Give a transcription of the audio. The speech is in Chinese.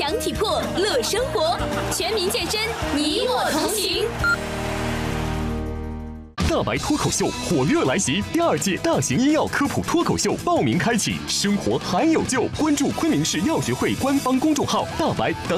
享体魄，乐生活，全民健身，你我同行。 大白脱口秀火热来袭，第2届大型医药科普脱口秀报名开启，生活还有救！关注昆明市药学会官方公众号“大白”等。